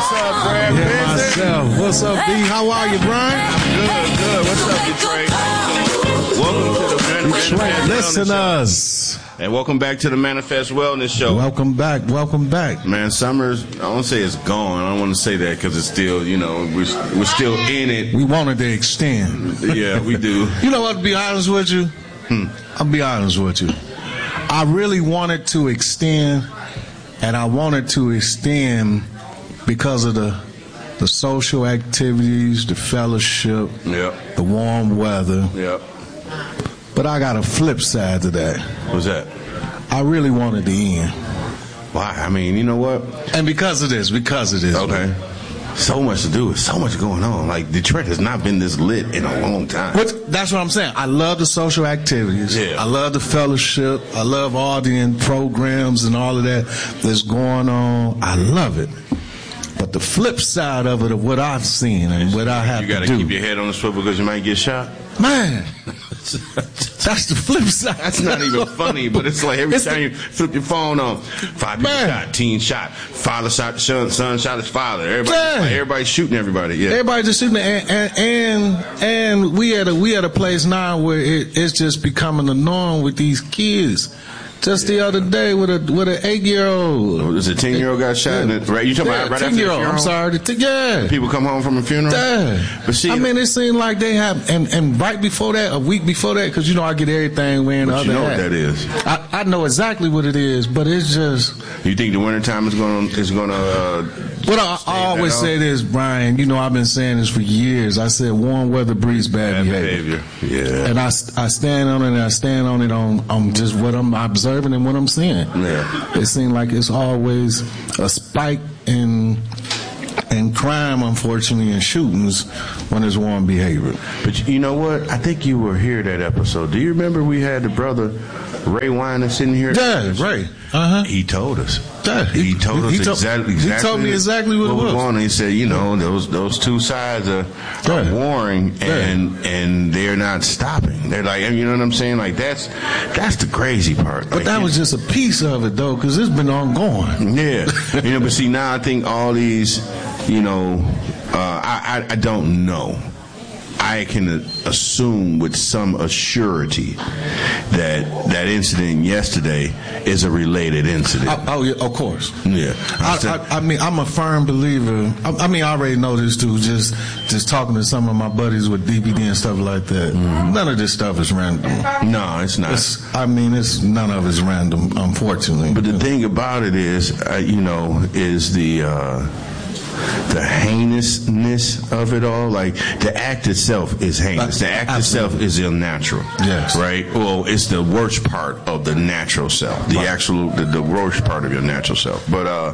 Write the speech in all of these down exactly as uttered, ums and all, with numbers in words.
What's up, Brad? Yeah, myself. What's up, B? How are you, Brian? Good, good. What's up, Detroit? Welcome to the Manifest Detroit listeners. And welcome back to the Manifest Wellness Show. Welcome back. Welcome back. Man, summer's, I don't say it's gone. I don't want to say that because it's still, you know, we're, we're still in it. We wanted to extend. Yeah, we do. You know what, to be honest with you? Hmm. I'll be honest with you. I really wanted to extend, and I wanted to extend because of the the social activities, the fellowship, yep. the warm weather. Yep. But I got a flip side to that. What's that? I really wanted to end. Why? I mean, you know what? And because of this, because of this. Okay. So much to do. So much going on. Like, Detroit has not been this lit in a long time. But that's what I'm saying. I love the social activities. Yeah. I love the fellowship. I love all the programs and all of that that's going on. I love it. But the flip side of it, of what I've seen and what I have you gotta to do. You got to keep your head on the swivel because you might get shot? Man, that's the flip side. That's not even funny, but it's like every it's time the, you flip your phone on, five people man. shot, teen shot, father shot, son, son shot his father. Everybody, like, everybody's shooting everybody. Yeah, everybody just shooting, and and and, and we at a we at a place now where it, it's just becoming the norm with these kids. Just the other day with a with an eight year old. Was a ten year old got shot? Yeah. Right, you talking yeah, about right ten after year the old. funeral? I'm sorry. The t- yeah. People come home from a funeral. Yeah. But see, I mean, it seemed like they have, and, and right before that, a week before that, because you know I get everything wearing the but other you know hat. what that is. I, I know exactly what it is, but it's just. You think the wintertime is going to is going to? Uh, Well, I, I always say this, Brian. You know, I've been saying this for years. I said warm weather breeds bad, bad behavior. behavior. Yeah. And I, I stand on it, and I stand on it on, on just what I'm observing and what I'm seeing. Yeah. It seems like it's always a spike in in crime, unfortunately, and shootings when it's warm behavior. But you know what? I think you were here that episode. Do you remember we had the brother Ray Weiner sitting here? Yeah, Ray. Uh-huh. He told us. Yeah, he, he told us he to, exactly, exactly. He told me exactly what, what it was. was. He said, you know, those those two sides are, are yeah. warring, and yeah. and they're not stopping. They're like, you know what I'm saying? Like that's that's the crazy part. But like, that was just a piece of it, though, because it's been ongoing. Yeah, you know. But see, now I think all these, you know, uh, I, I I don't know. I can assume with some assurity that that incident yesterday is a related incident. Oh, oh yeah, of course. Yeah. I, I, I mean, I'm a firm believer. I, I mean, I already know this too. Just, just talking to some of my buddies with D V D and stuff like that. Mm-hmm. None of this stuff is random. No, it's not. It's, I mean, it's none of it's random, unfortunately. But the thing about it is, uh, you know, is the. Uh, The heinousness of it all, like the act itself is heinous. The act Absolutely. itself is unnatural. Yes. Right? Well, it's the worst part of the natural self. The right. actual, the, the worst part of your natural self. But uh,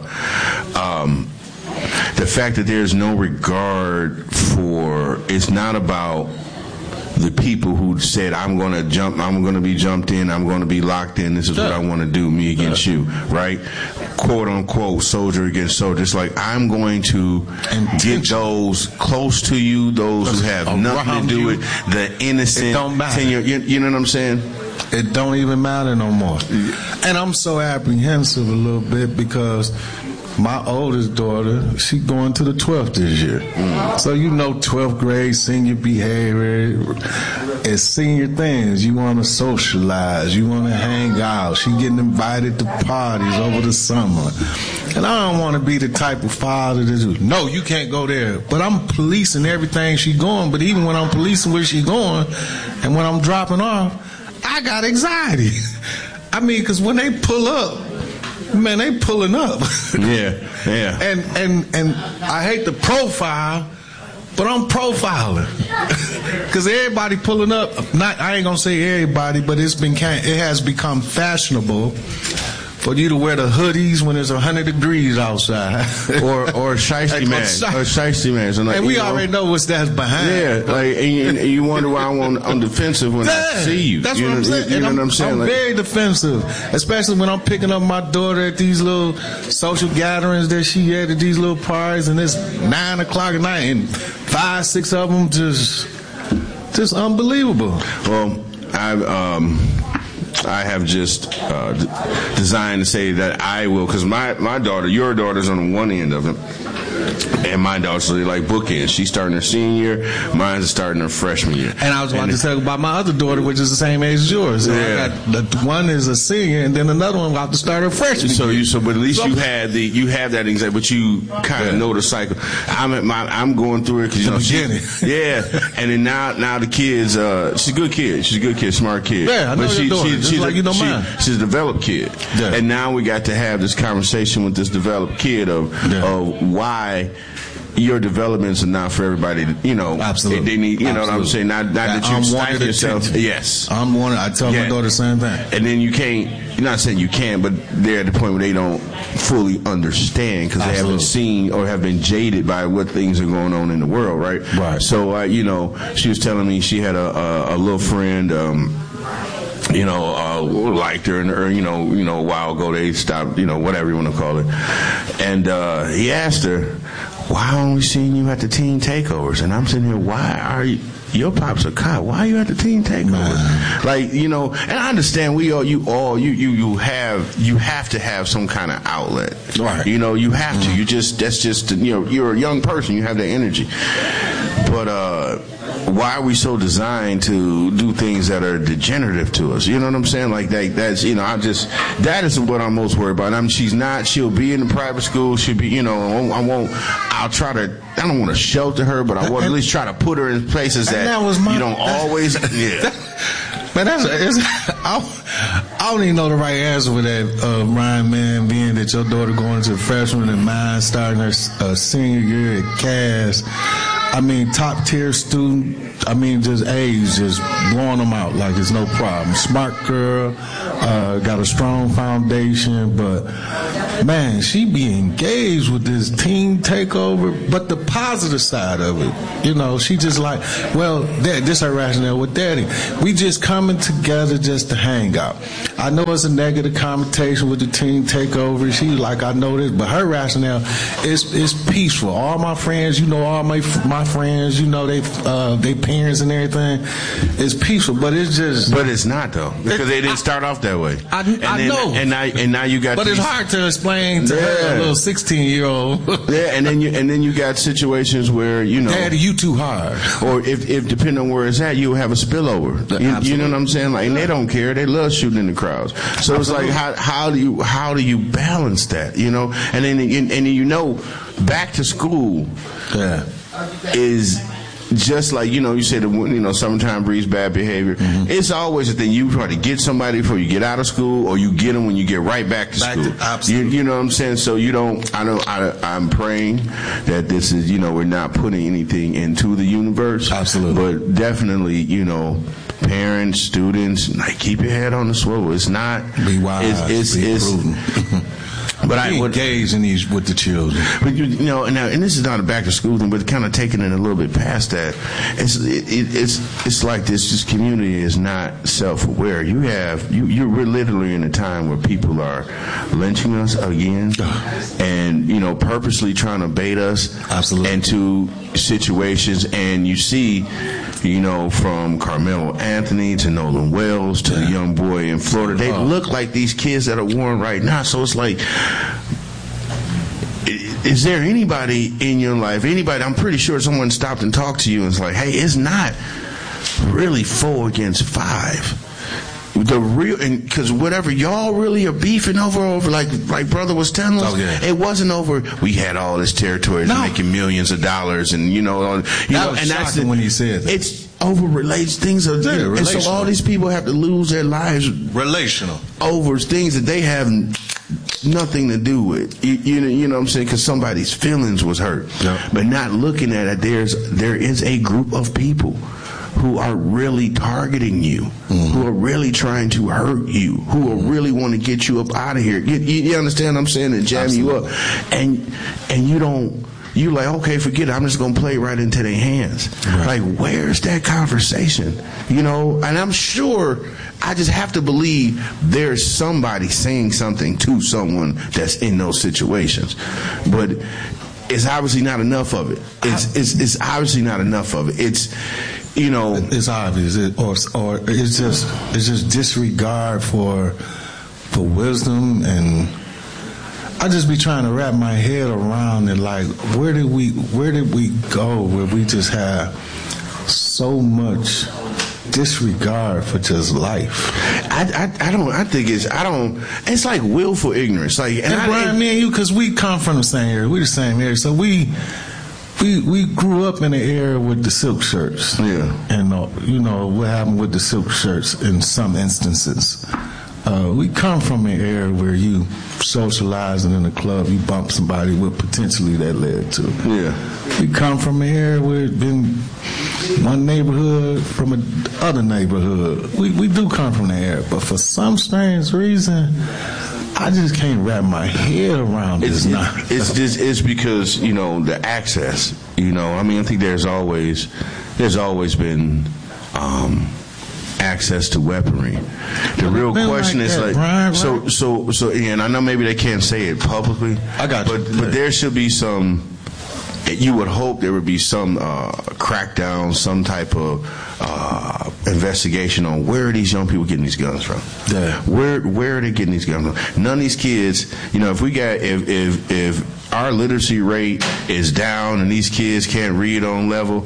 um, the fact that there's no regard for, it's not about the people who said, I'm going to jump, I'm going to be jumped in, I'm going to be locked in, this is what I want to do, me against you, right? Quote unquote, soldier against soldier. It's like, I'm going to get those close to you, those who have nothing to do with the innocent. It don't matter. You, you know what I'm saying? It don't even matter no more. And I'm so apprehensive a little bit because my oldest daughter, she going to the twelfth this year. Mm. So you know twelfth grade, senior behavior, it's senior things. You want to socialize. You want to hang out. She getting invited to parties over the summer. And I don't want to be the type of father that do, no, you can't go there. But I'm policing everything she going. But even when I'm policing where she going and when I'm dropping off, I got anxiety. I mean, because when they pull up, man, they pulling up. Yeah, yeah. And and and I hate the profile, but I'm profiling because everybody pulling up. Not, I ain't gonna say everybody, but it's been it has become fashionable for you to wear the hoodies when it's one hundred degrees outside. or or shiesty man. Or shiesty man. So like, and we you know, already know what's that's behind. Yeah, like, and you, and you wonder why I'm on, I'm defensive when yeah, I see you. That's you what know, I'm saying. You, you know I'm, what I'm saying? I'm like, very defensive, especially when I'm picking up my daughter at these little social gatherings that she had at these little parties, and it's nine o'clock at night, and five, six of them just, just unbelievable. Well, I've, um, I have just uh, d- designed to say that I will, because my, my daughter, your daughter's on one end of it, And my daughter's like bookends. She's starting her senior year. Mine's starting her freshman year. And I was about and to tell you about my other daughter, which is the same age as yours. So yeah. I got, the one is a senior, and then another one about to start her freshman. So you, so but at least so, you had the you have that anxiety, but you kind of yeah. know the cycle. I'm at my I'm going through it because you know she, yeah. And then now now the kids, uh, she's a good kid. She's a good kid, smart kid. Yeah, I know but she, your daughter. She, Just she's like a, you know she, mine. She's a developed kid, yeah. And now we got to have this conversation with this developed kid of yeah. of why your developments are not for everybody. To, you know, absolutely. They need. You absolutely. know what I'm saying? Not, not that you stifle yourself. Attention. Yes, I'm wanted. I tell yeah. my daughter the same thing. And then you can't. You're not saying you can't, but they're at the point where they don't fully understand because they haven't seen or have been jaded by what things are going on in the world, right? Right. So, uh, you know, she was telling me she had a a, a little friend. Um, you know, uh, liked her, and or, you know, you know, a while ago they stopped, you know, whatever you want to call it. And uh, he asked her, "Why aren't we seeing you at the teen takeovers?" And I'm sitting here, "Why are you? Your pop's a cop. Why are you at the teen takeovers?" Man. Like, you know, and I understand we all, you all, you you you have you have to have some kind of outlet, right? You know, you have mm-hmm. to. You just that's just you know, you're a young person, you have that energy, but uh. why are we so designed to do things that are degenerative to us? You know what I'm saying? Like that, that's, you know, I just, that is what I'm most worried about. I mean, she's not, she'll be in the private school. She'll be, you know, I won't, I'll try to, I don't want to shelter her, but I will at least try to put her in places that, that was my, you don't always, yeah. Man, that's, it's, I, I don't even know the right answer for that, uh, Ryan, man, being that your daughter going to freshman and mine starting her uh, senior year at Cass. I mean, top tier student. I mean, just A's, just blowing them out like it's no problem. Smart girl, uh, got a strong foundation, but man, she be engaged with this teen takeover. But the positive side of it, you know, she just like, well, Dad, this her rationale with Daddy. We just coming together just to hang out. I know it's a negative connotation with the teen takeover. She like, I know this, but her rationale is is peaceful. All my friends, you know, all my my friends, you know, they uh, they parents and everything, it's peaceful. But it's just, but it's not though, because it, they didn't I, start off that way. I, and I then, know, and now and now you got. But these, it's hard to explain to yeah. her, a little sixteen year old. Yeah, and then you and then you got situations where you know, Daddy, you too hard. Or if if depending on where it's at, you have a spillover. You, you know what I'm saying? Like, and they don't care. They love shooting in the crowds. So Absolutely. It's like, how how do you how do you balance that? You know, and then and then you know, back to school, yeah. is. Just like, you know, you said, you know, summertime breeds bad behavior. Mm-hmm. It's always a thing. You try to get somebody before you get out of school, or you get them when you get right back to back school. To, absolutely. You, you know what I'm saying? So you don't, I don't, I, I'm praying that this is, you know, we're not putting anything into the universe. Absolutely. But definitely, you know, parents, students, like, keep your head on the swivel. It's not. Be wise. It's, it's, be it's prudent. But I would engage in these with the children. But you, you know, and, now, and this is not a back to school thing, but kind of taking it a little bit past that. It's it, it, it's it's like this. This community is not self aware. You have you you're we're literally in a time where people are lynching us again, and you know, purposely trying to bait us Absolutely. into situations. And you see, you know, from Carmelo Anthony to Nolan Wells to yeah. the young boy in Florida, they oh. look like these kids that are warring right now. So it's like, is there anybody in your life, anybody, I'm pretty sure someone stopped and talked to you and was like, hey, it's not really four against five. The real, and because whatever y'all really are beefing over, over like like brother was telling us, oh, yeah. it wasn't over. We had all this territory no. making millions of dollars, and you know, you that know, was and that's shocking the, when he said that. It's over relates things are, yeah, and so all these people have to lose their lives relational over things that they have nothing to do with. You, you know, you know what I'm saying? Because somebody's feelings was hurt, yeah. but not looking at it. There's there is a group of people who are really targeting you, mm-hmm. who are really trying to hurt you, who are really want to get you up out of here. You, you, you understand what I'm saying? And jam Absolutely. you up, and and you don't. You like, okay, forget it. I'm just gonna play right into their hands. Right. Like, where's that conversation? You know, and I'm sure. I just have to believe there's somebody saying something to someone that's in those situations, but it's obviously not enough of it. It's it's, it's obviously not enough of it. It's you know, it's obvious, it, or or it's just it's just disregard for for wisdom, and I just be trying to wrap my head around it. Like, where did we, where did we go where we just have so much disregard for just life? I, I, I don't. I think it's. I don't. It's like willful ignorance. Like, and, and I, Brian, it, me and you, because we come from the same area. We the same area, so we. We we grew up in the era with the silk shirts. Yeah. And, uh, you know, what happened with the silk shirts in some instances. Uh, we come from an era where you socializing in a club, you bump somebody, what potentially that led to. Yeah. We come from an era where it's been one neighborhood from another neighborhood. We, we do come from the era, but for some strange reason, I just can't wrap my head around it's, this now. It's just it's because, you know, the access. You know, I mean, I think there's always there's always been um, access to weaponry. The real question like is that, like Brian, so right? so so. And I know maybe they can't say it publicly. I got you. But but there should be some. You would hope there would be some uh, crackdown, some type of uh, investigation on where are these young people getting these guns from? Yeah. Where where are they getting these guns from? None of these kids, you know, if we got if if if our literacy rate is down and these kids can't read on level,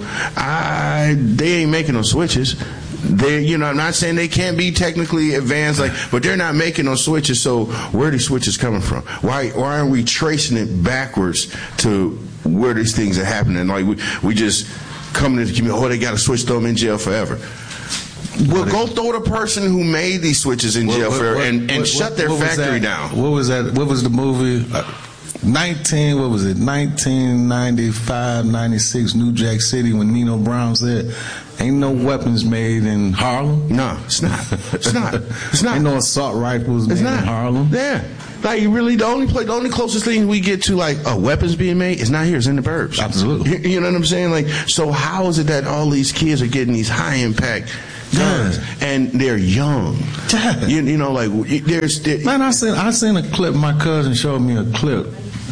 I they ain't making no switches. They, you know, I'm not saying they can't be technically advanced, like, but they're not making no switches. So where are these switches coming from? Why why aren't we tracing it backwards to where these things are happening? Like we we just coming to the community, oh, they got to switch, throw them in jail forever. Well, go throw the person who made these switches in jail what, forever what, and, and what, shut their what factory down. What was that? What was the movie? Uh, nineteen. What was it? nineteen ninety-five, ninety-six, New Jack City, when Nino Brown said, "Ain't no weapons made in Harlem." No, it's not. It's not. It's not. Ain't no assault rifles It's made not. in Harlem. Yeah. Like, really, the only play, the only closest thing we get to, like, uh, weapons being made is not here, it's in the burbs. Absolutely. You, you know what I'm saying? Like, so how is it that all these kids are getting these high impact guns Yeah. and they're young? Yeah. You, you know, like, there's. There, Man, I seen I seen a clip. My cousin showed me a clip.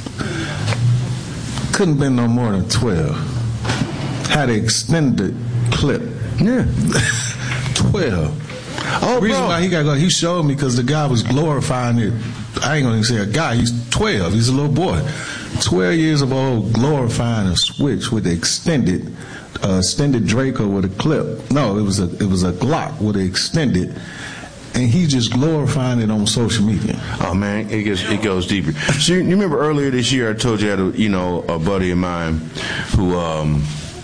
Couldn't have been no more than twelve. Had an extended clip. yeah. twelve. Oh, The reason bro. why he got go, he showed me because the guy was glorifying it. I ain't gonna even say a guy. He's twelve. He's a little boy, twelve years of old, glorifying a switch with the extended, uh, extended Draco with a clip. No, it was a it was a Glock with an extended, and he just glorifying it on social media. Oh man, it goes it goes deeper. So you, you remember earlier this year I told you I had a, you know a buddy of mine who um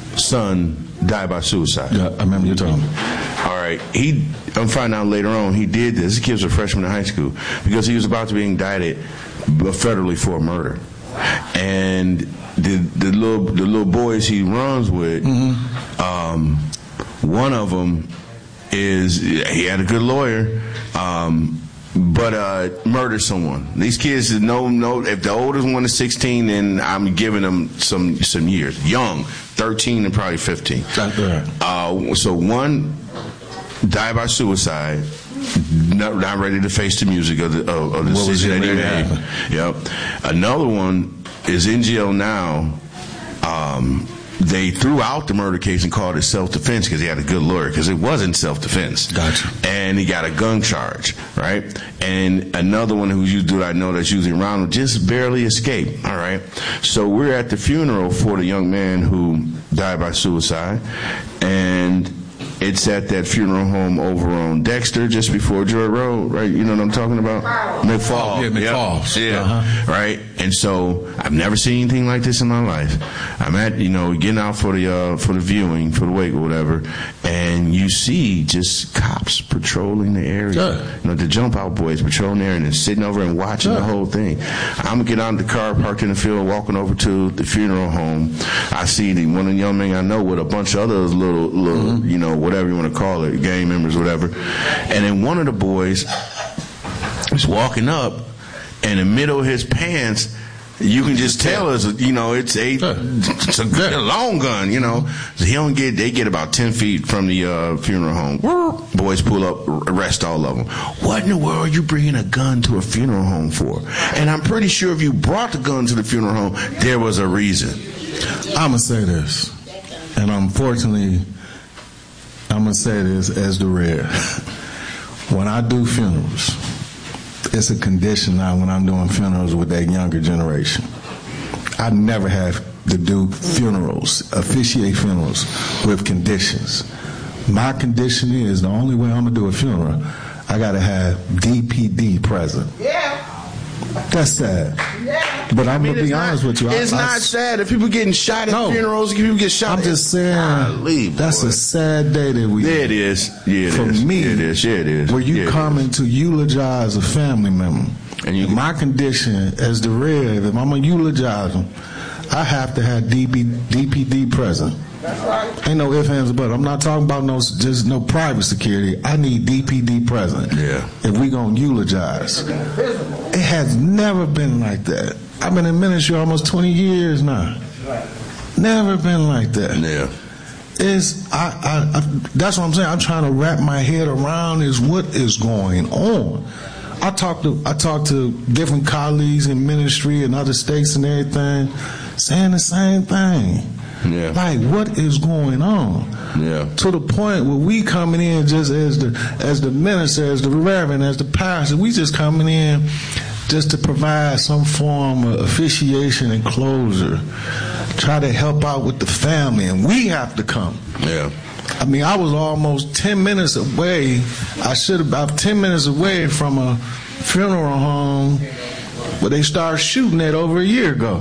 son died by suicide. Yeah, I remember you telling me. All right, he. I'm finding out later on he did this. This kid was a freshman in high school because he was about to be indicted federally for murder, and the the little the little boys he runs with, mm-hmm. um, one of them is he had a good lawyer. Um, But uh, murder someone. These kids know no. If the oldest one is sixteen, then I'm giving them some some years. Young, thirteen and probably fifteen. Uh, so one died by suicide, not, not ready to face the music of the, of, of the What was decision that he getting ready to made. Yep. Another one is in jail now. Um, They threw out the murder case and called it self-defense because he had a good lawyer, because it wasn't self-defense. Gotcha. And he got a gun charge, right? And another one who's used to I know that's usually around him just barely escaped, all right? So we're at the funeral for the young man who died by suicide, and it's at that funeral home over on Dexter, just before Joy Road, right? You know what I'm talking about? McFall. Yeah, McFalls. Yep. Yeah, Uh-huh. right? And so I've never seen anything like this in my life. I'm at, you know, getting out for the uh, for the viewing, for the wake or whatever, and you see just cops patrolling the area. Yeah. You know, the jump out boys patrolling there and then sitting over and watching Yeah. the whole thing. I'm gonna get out of the car, parked in the field, walking over to the funeral home. I see the one of the young men I know with a bunch of other little, little, mm-hmm. you know, whatever you want to call it, gang members, whatever. And then one of the boys is walking up, and in the middle of his pants, you can just tell it's, you know, it's a, it's a, a long gun, you know. So he don't get, they get about ten feet from the uh, funeral home. Boys pull up, arrest all of them. What in the world are you bringing a gun to a funeral home for? And I'm pretty sure if you brought the gun to the funeral home, there was a reason. I'm going to say this, and unfortunately, I'm going to say this as the red. When I do funerals, it's a condition now when I'm doing funerals with that younger generation. I never have to do funerals, officiate funerals with conditions. My condition is the only way I'm gonna do a funeral, I gotta have D P D present. Yeah. That's sad. Yeah. But I'm I mean, gonna be not, honest with you. It's I, not I, sad if people getting shot at no, funerals. People get shot. I'm just saying, golly, that's boy. a sad day that we. Yeah, it is. Yeah, it For is. me, yeah, it is. Yeah, it is. Where you yeah, coming to eulogize a family member, and you, my condition as the Rev, if I'm gonna eulogize them, I have to have D P D present. That's right. Ain't no ifs, ands, or buts. I'm not talking about no just no private security. I need D P D present. Yeah. If we gonna eulogize, it has never been like that. I've been in ministry almost twenty years now. Never been like that. Yeah. Is I, I, I that's what I'm saying. I'm trying to wrap my head around is what is going on. I talk to I talk to different colleagues in ministry and other states and everything, saying the same thing. Yeah. Like, what is going on? Yeah. To the point where we coming in just as the as the minister, as the reverend, as the pastor, we just coming in just to provide some form of officiation and closure, try to help out with the family, and we have to come. Yeah. I mean, I was almost ten minutes away. I should have about ten minutes away from a funeral home where they started shooting at over a year ago.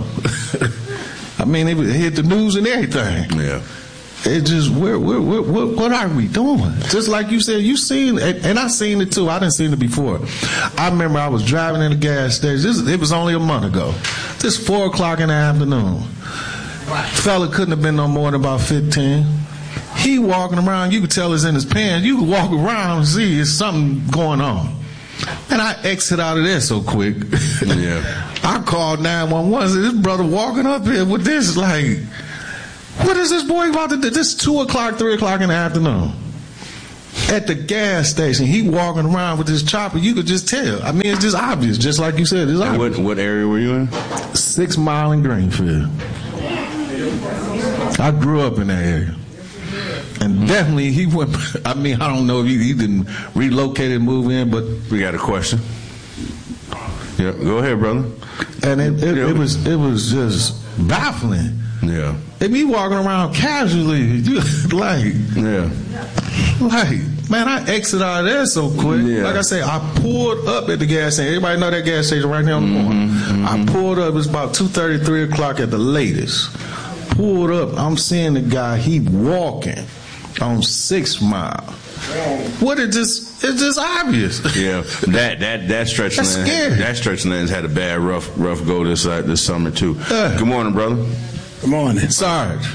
I mean, it hit the news and everything. Yeah. It just, where, where, where, what, what are we doing? Just like you said, you seen it, and I seen it too. I didn't seen it before. I remember I was driving in a gas station. This, it was only a month ago. This four o'clock in the afternoon. Fella couldn't have been no more than about fifteen. He walking around. You could tell it's in his pants. You could walk around and see there's something going on. And I exit out of there so quick. Yeah. I called nine one one. Said, this brother walking up here with this, like, what is this boy about to do? This is two o'clock, three o'clock in the afternoon. At the gas station, he walking around with this chopper. You could just tell. I mean, it's just obvious, just like you said. It's obvious. What what area were you in? Six Mile in Greenfield. I grew up in that area. And definitely he went, I mean, I don't know if he, he didn't relocate and move in, but. We got a question. Yeah, go ahead, brother. And it, it, Yeah. it was it was just baffling. Yeah. If me walking around casually, you like, Yeah. like, man, I exit out of there so quick. Yeah. Like I say, I pulled up at the gas station. Everybody know that gas station right there on the corner. Mm-hmm, I pulled up. It's about two thirty, three o'clock at the latest. Pulled up. I'm seeing the guy. He walking on Six Mile. What it just it's just obvious. Yeah, that that that stretch That's land scary. that stretch land's had a bad rough rough go this uh, this summer too. Yeah. Good morning, brother. Good morning. Sarge.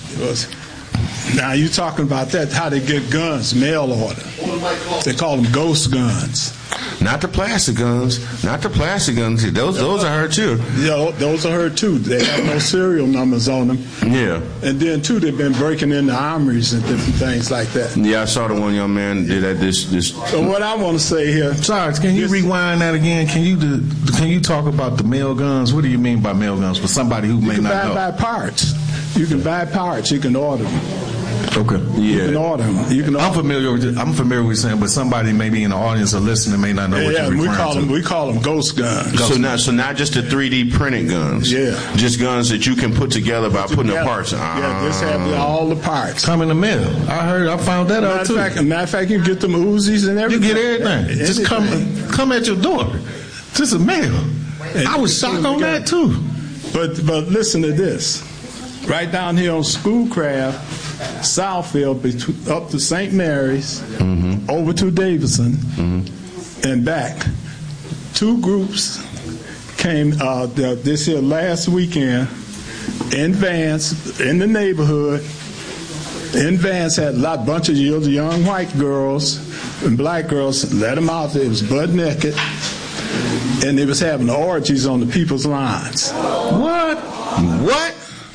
Now you talking about that? How they get guns? Mail order. They call them ghost guns. Not the plastic guns. Not the plastic guns. Those those are hurt too. Yeah, those are her too. They have no serial numbers on them. Yeah. And then too, they've been breaking into armories and different things like that. Yeah, I saw the one young man did at this this. So what I want to say here, Sarge, can you Yes. rewind that again? Can you do, can you talk about the mail guns? What do you mean by mail guns for somebody who you may can not buy, know? buy parts. You can buy parts. You can order them. Okay. You can Yeah. order them. You can. I'm Order familiar with it. I'm familiar with saying, but somebody maybe in the audience or listening may not know what yeah, you're we referring call to. them. We call them ghost guns. So not so not just the three D printed guns. Yeah. Just guns that you can put together by putting the Yeah. parts. Yeah, this have all the parts. Come in the mail. I heard. I found that Matter out of too. fact, matter of fact, you can get them Uzis and You everything. get everything. Just come, Anything. come at your door. Just a mail. I was shocked on that too. But but listen to this. Right down here on Schoolcraft, Southfield, between, up to Saint Mary's, Mm-hmm. over to Davidson, and back. Two groups came uh, the, this here last weekend in vans in the neighborhood. In vans had a lot bunch of young, young white girls and black girls. Let them out there. It was butt naked, and they was having orgies on the people's lines. What? What?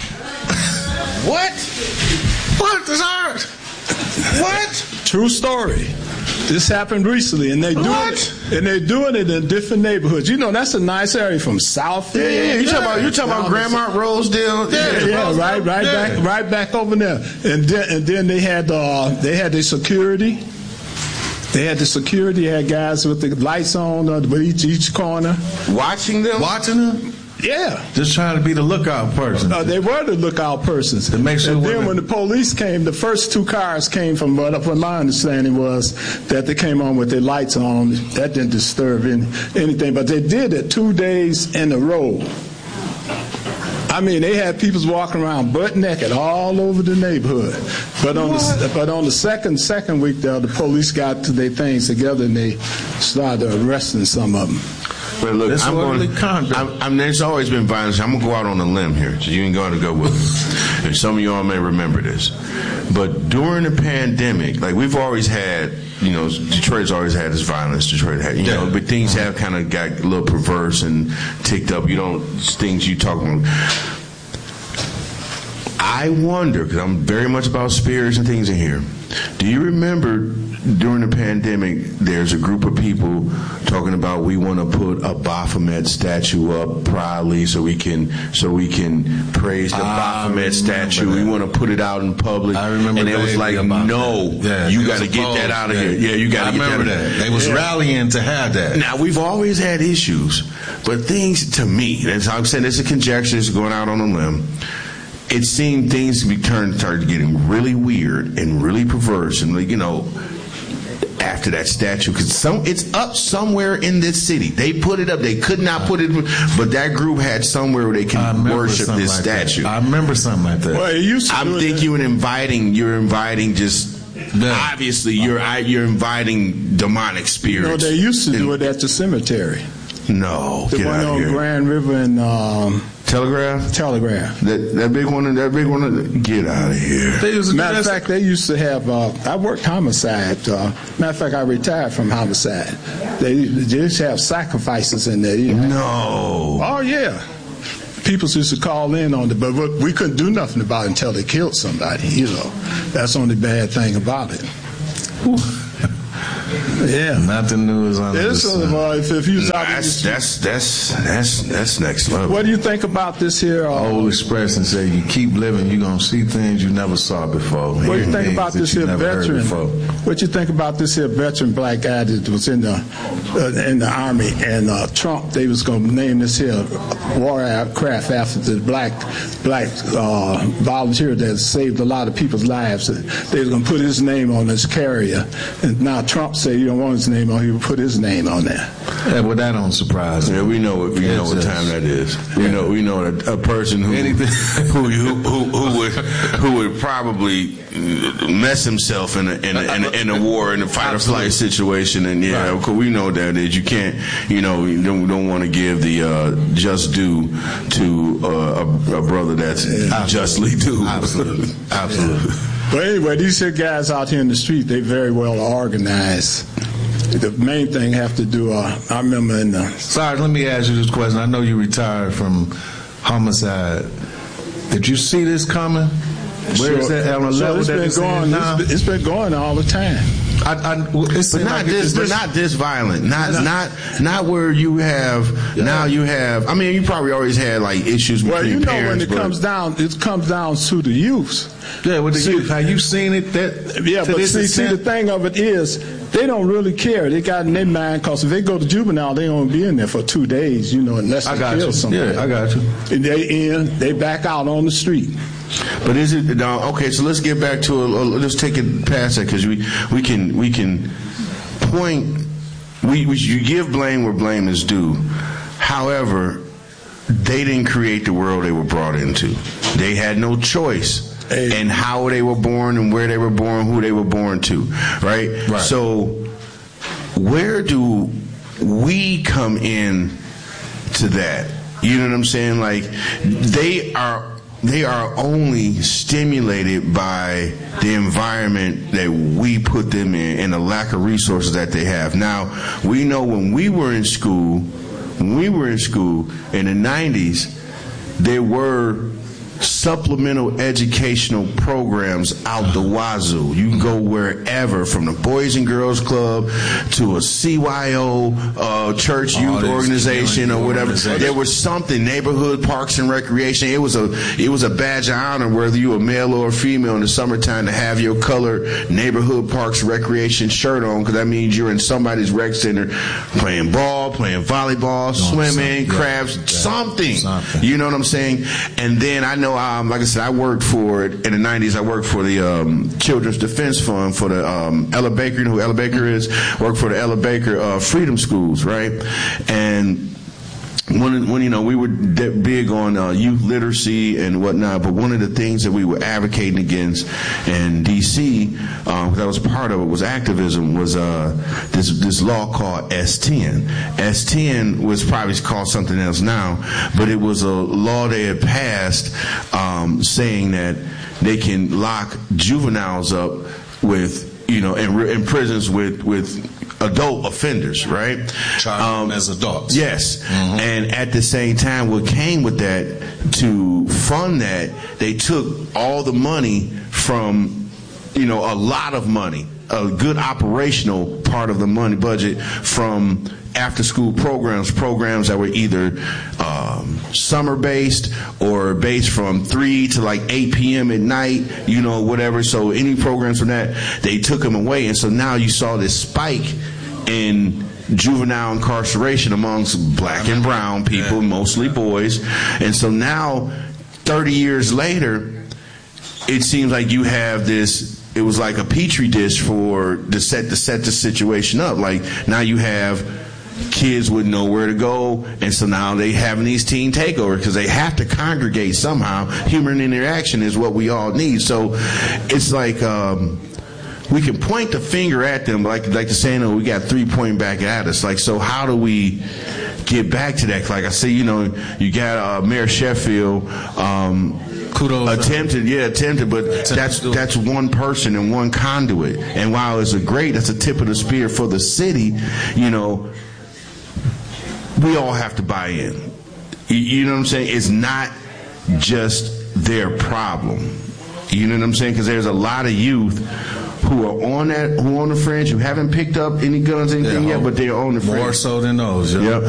What? What is ours? What? True story. This happened recently, and they doing What? it, and they're doing it in different neighborhoods. You know, that's a nice area from Southfield. Yeah, yeah. You talking about you talking about Grandma Rosedale? Yeah, yeah, right, right Yeah. back, right back over there. And then, and then they had, uh, they had their security. They had the security, had guys with the lights on uh, with each, each corner. Watching them? Watching them? Yeah. Just trying to be the lookout person. Uh, they were the lookout persons. To make sure and then women- when the police came, the first two cars came from what, what my understanding was that they came on with their lights on. That didn't disturb any, anything, but they did it two days in a row. I mean, they had people walking around butt naked all over the neighborhood. But on the, but on the second second week, though, the police got their things together and they started arresting some of them. But look, I'm going, I'm, I'm, there's always been violence. I'm going to go out on a limb here, so you ain't going to go with me. And some of y'all may remember this. But during the pandemic, like we've always had, you know, Detroit's always had this violence. Detroit had, you know, but things have kind of got a little perverse and ticked up. You don't, things you talk about. I wonder, because I'm very much about spirits and things in here. Do you remember during the pandemic, there's a group of people talking about we want to put a Baphomet statue up proudly so we can so we can praise the I Baphomet statue. That. We want to put it out in public. I remember, and it was like, no, yeah, you got to get that out of yeah. here. Yeah, you got to get that. I remember that. They was yeah. rallying to have that. Now we've always had issues, but things to me, that's how I'm saying. It's a conjecture. It's going out on a limb. It seemed things to be turned started getting really weird and really perverse, and like, you know, after that statue, because some it's up somewhere in this city. They put it up. They could not put it, but that group had somewhere where they can worship this like statue. That. I remember something like that. Well, it used to I'm thinking you're inviting. You're inviting just. Yeah. Obviously, you're you're inviting demonic spirits. No, they used to do it at the cemetery. No, the get one out on of here. Grand River and um, Telegraph. Telegraph. That that big one. That big one. Get out of here. Matter of fact, they used to have. Uh, I worked homicide. Uh, matter of fact, I retired from homicide. They, they used to have sacrifices in there. You know? No. Oh yeah. People used to call in on it, but we couldn't do nothing about it until they killed somebody. You know, that's the only bad thing about it. Whew. Yeah, nothing new is on this. Uh, if, if you that's, that's that's that's that's next level. What do you think about this here? Uh, Old expression say you keep living, you're gonna see things you never saw before. What do you think about this here veteran? What do you think about this here veteran black guy that was in the uh, in the army and uh, Trump? They was gonna name this here war aircraft after the black black uh, volunteer that saved a lot of people's lives. They was gonna put his name on this carrier, and now Trump say you don't want his name on, he would put his name on there. Yeah, well, that don't surprise me. Yeah, we know what we know what time that is. We know we know a, a person who who, who who who would who would probably mess himself in a in a, in a, in a war in a fight or flight situation, and yeah, right. we know what that is. You can't, you know, you don't don't want to give the uh, just due to uh, a, a brother that's yeah. justly due. Absolutely, absolutely. But anyway, these here guys out here in the street, they very well organized. The main thing have to do, uh, I remember in the... Sorry, let me ask you this question. I know you retired from homicide. Did you see this coming? Where sure. is that on a so level it's that been it's going, now? It's, it's been going all the time. I, I, it's but not like this, but not this violent. Not, not, not, not where you have. Yeah. Now you have. I mean, you probably always had like issues between well, you know, parents. when it comes down, it comes down to the youth. Yeah, with the see, youth. Have you seen it? That yeah, but see, see, the thing of it is, they don't really care. They got in their mind because if they go to juvenile, they don't be in there for two days. You know, unless they kill you. somebody. Yeah, I got you. And they in, they back out on the street. But is it now? Okay, so let's get back to a, a, let's take it past that because we we can we can point we, we you give blame where blame is due. However, they didn't create the world they were brought into. They had no choice hey. in how they were born and where they were born, who they were born to. Right. Right. So where do we come in to that? You know what I'm saying? Like they are. They are only stimulated by the environment that we put them in and the lack of resources that they have. Now, we know when we were in school, when we were in school in the nineties, there were supplemental educational programs out the wazoo. You can go wherever, from the Boys and Girls Club to a C Y O uh, church youth organization or whatever. There was something, neighborhood parks and recreation. It was a it was a badge of honor, whether you were male or female, in the summertime, to have your colored neighborhood parks recreation shirt on, because that means you're in somebody's rec center playing ball, playing volleyball, swimming, yeah, crabs, yeah, something. something. You know what I'm saying? And then I know, um, like I said, I worked for, in the nineties, I worked for the um, Children's Defense Fund for the um, Ella Baker, you know who Ella Baker is? Worked for the Ella Baker uh, Freedom Schools, right? And When, when you know, we were big on uh, youth literacy and whatnot, but one of the things that we were advocating against in D C, because uh, I was part of it, was activism, was uh, this this law called S ten. S ten was probably called something else now, but it was a law they had passed um, saying that they can lock juveniles up with, you know, in, in prisons with with adult offenders, right? Charge um, them as adults. Yes. Mm-hmm. And at the same time, what came with that, to fund that, they took all the money from, you know, a lot of money, a good operational part of the money budget from after school programs, programs that were either um, summer based or based from three to like eight p.m. at night, you know, whatever. So any programs from that, they took them away. And so now you saw this spike in juvenile incarceration amongst black and brown people, mostly boys. And so now, thirty years later, it seems like you have this, it was like a petri dish for to set to set the situation up. Like, now you have kids with nowhere to go, and so now they having these teen takeovers because they have to congregate somehow. Human interaction is what we all need. So it's like um, we can point the finger at them, like like the saying, "Oh, we got three pointing back at us." Like, so how do we get back to that? Like I say, you know, you got uh, Mayor Sheffield. Um, Kudos. Attempted, yeah, attempted, but Attempted that's that's one person and one conduit. And while it's a great, that's a tip of the spear for the city, you know, we all have to buy in. You, you know what I'm saying? It's not just their problem. You know what I'm saying? Because there's a lot of youth who are on that, who are on the fringe, who haven't picked up any guns, anything Yeah, yet, but they're on the fringe. More so than those. Yeah. Yep.